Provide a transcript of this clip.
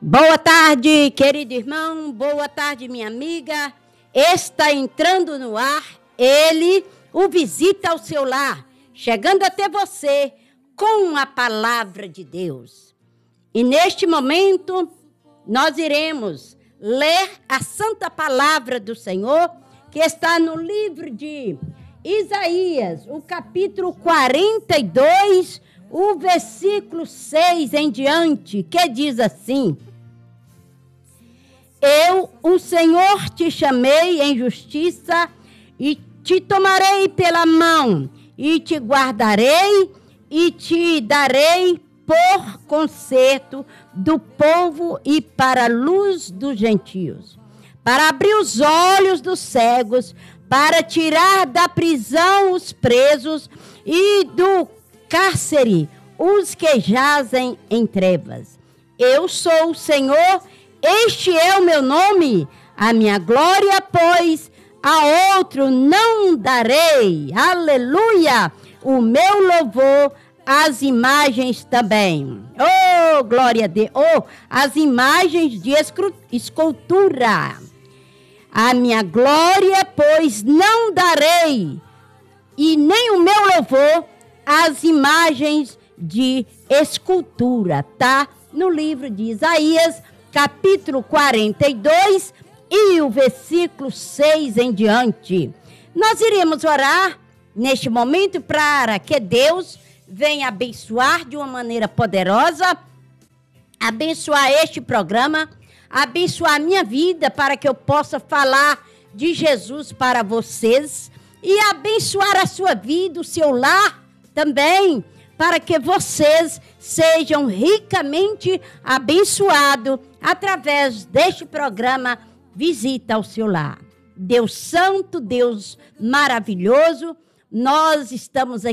Boa tarde, querido irmão, boa tarde, minha amiga. Está entrando no ar, ele o visita ao seu lar, chegando até você com a palavra de Deus. E neste momento, nós iremos ler a santa palavra do Senhor, que está no livro de Isaías, o capítulo 42, o versículo 6 em diante, que diz assim: Eu, o Senhor, te chamei em justiça e te tomarei pela mão e te guardarei e te darei por conserto do povo e para a luz dos gentios, para abrir os olhos dos cegos, para tirar da prisão os presos e do cárcere os que jazem em trevas. Eu sou o Senhor, este é o meu nome, a minha glória, pois a outro não darei. Aleluia! O meu louvor, as imagens também. Oh, glória a Deus! Oh, as imagens de escultura. A minha glória, pois não darei, e nem o meu louvor, as imagens de escultura. Tá no livro de Isaías, capítulo 42 e o versículo 6 em diante. Nós iremos orar neste momento para que Deus venha abençoar de uma maneira poderosa, abençoar este programa, abençoar a minha vida para que eu possa falar de Jesus para vocês e abençoar a sua vida, o seu lar também, para que vocês sejam ricamente abençoados através deste programa Visita ao Seu Lar. Deus Santo, Deus maravilhoso, nós estamos